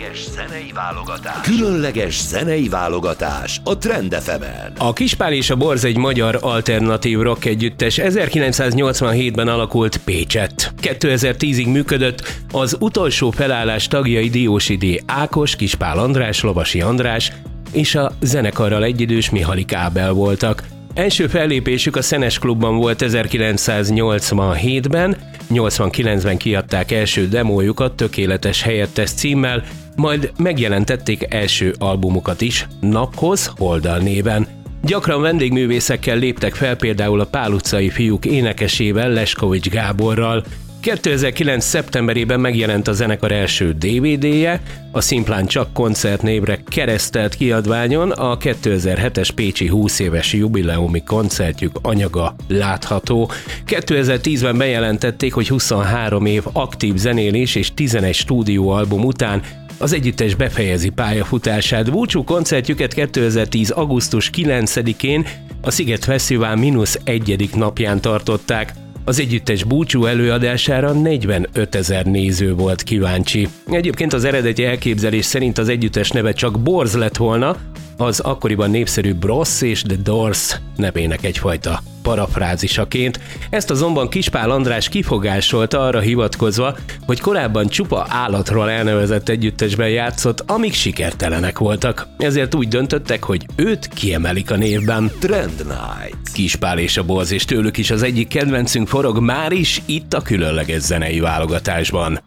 Különleges zenei válogatás a Trend FM-en. A Kispál és a Borz egy magyar alternatív rock együttes, 1987-ben alakult Pécsett. 2010-ig működött, az utolsó felállás tagjai Diósi D. Ákos, Kispál András, Lovasi András és a zenekarral egyidős Mihály Ábel voltak. Első fellépésük a Szenes Klubban volt 1987-ben, 89-ben kiadták első demójukat Tökéletes helyettes címmel, majd megjelentették első albumukat is, Naphoz Holdal néven. Gyakran vendégművészekkel léptek fel, például a Pál utcai fiúk énekesével, Leskovics Gáborral. 2009. szeptemberében megjelent a zenekar első DVD-je, a Szimplán Csak koncert névre keresztelt kiadványon a 2007-es pécsi 20 éves jubileumi koncertjük anyaga látható. 2010-ben bejelentették, hogy 23 év aktív zenélés és 11 stúdióalbum után az együttes befejezi pályafutását. Búcsú koncertjüket 2010. augusztus 9-én a Sziget Fesztivál -1. napján tartották. Az együttes búcsú előadására 45 000 néző volt kíváncsi. Egyébként az eredeti elképzelés szerint az együttes neve csak Borz lett volna, az akkoriban népszerű Bros és The Doors nevének egyfajta parafrázisaként. Ezt azonban Kispál András kifogásolta arra hivatkozva, hogy korábban csupa állatról elnevezett együttesben játszott, amik sikertelenek voltak. Ezért úgy döntöttek, hogy őt kiemelik a névben. Trend Night. Kispál és a Borz, és tőlük is az egyik kedvencünk forog már is itt a különleges zenei válogatásban.